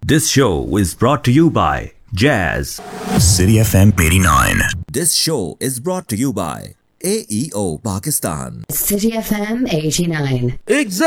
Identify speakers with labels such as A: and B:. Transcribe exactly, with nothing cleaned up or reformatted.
A: This show is brought to you by Jazz.
B: City F M eighty-nine.
A: This show is brought to you by A E O Pakistan.
C: City F M eighty-nine.
A: Exactly.